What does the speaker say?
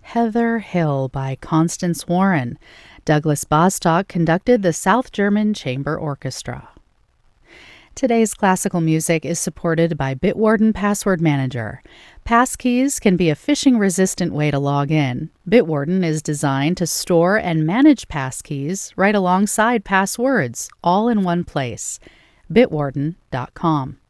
Heather Hill by Constance Warren. Douglas Bostock conducted the South German Chamber Orchestra. Today's classical music is supported by Bitwarden Password Manager. Passkeys can be a phishing-resistant way to log in. Bitwarden is designed to store and manage passkeys right alongside passwords, all in one place. Bitwarden.com.